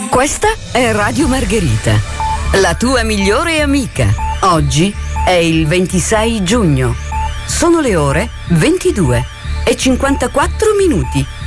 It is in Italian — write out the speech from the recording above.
Questa è Radio Margherita, la tua migliore amica. Oggi è il 26 giugno. Sono le ore 22:54.